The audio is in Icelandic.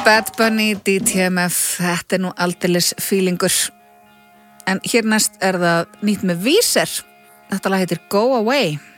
Bad Bunny, DTMF, þetta nú aldeilis feelingur. En hér næst það nýtt með Víser. Þetta lag heitir Go Away.